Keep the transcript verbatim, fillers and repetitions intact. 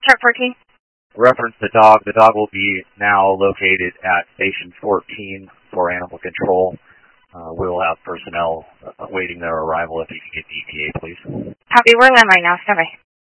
Truck fourteen. Reference the dog. The dog will be now located at Station fourteen for animal control. Uh, we will have personnel awaiting their arrival. If you can get the E T A, please. Copy. We're landline now. Stand by.